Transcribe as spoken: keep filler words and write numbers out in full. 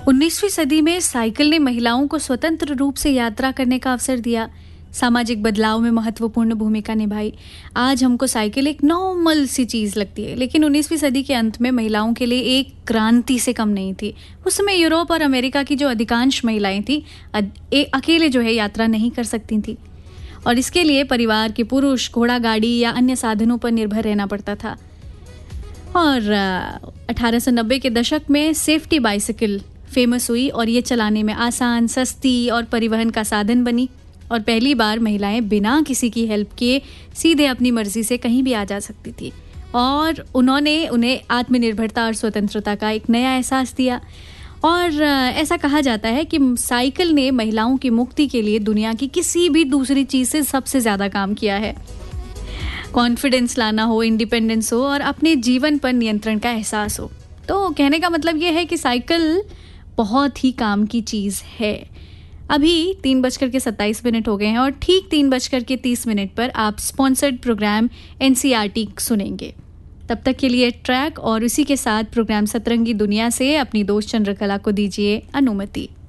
उन्नीसवीं सदी में साइकिल ने महिलाओं को स्वतंत्र रूप से यात्रा करने का अवसर दिया, सामाजिक बदलाव में महत्वपूर्ण भूमिका निभाई। आज हमको साइकिल एक नॉर्मल सी चीज़ लगती है, लेकिन उन्नीसवीं सदी के अंत में महिलाओं के लिए एक क्रांति से कम नहीं थी। उस समय यूरोप और अमेरिका की जो अधिकांश महिलाएं थी अकेले जो है यात्रा नहीं कर सकती थी, और इसके लिए परिवार के पुरुष घोड़ा गाड़ी या अन्य साधनों पर निर्भर रहना पड़ता था। और अठारह सौ नब्बे के दशक में सेफ्टी बाइसिकल फेमस हुई और ये चलाने में आसान, सस्ती और परिवहन का साधन बनी, और पहली बार महिलाएं बिना किसी की हेल्प के सीधे अपनी मर्जी से कहीं भी आ जा सकती थी, और उन्होंने उन्हें आत्मनिर्भरता और स्वतंत्रता का एक नया एहसास दिया। और ऐसा कहा जाता है कि साइकिल ने महिलाओं की मुक्ति के लिए दुनिया की किसी भी दूसरी चीज़ से सबसे ज़्यादा काम किया है। कॉन्फिडेंस लाना हो, इंडिपेंडेंस हो और अपने जीवन पर नियंत्रण का एहसास हो। तो कहने का मतलब ये है कि साइकिल बहुत ही काम की चीज़ है। अभी तीन बजकर के सत्ताईस मिनट हो गए हैं और ठीक तीन बजकर के तीस मिनट पर आप स्पॉन्सर्ड प्रोग्राम एनसीईआरटी सुनेंगे। तब तक के लिए ट्रैक और उसी के साथ प्रोग्राम सतरंगी दुनिया से अपनी दोस्त चंद्रकला को दीजिए अनुमति।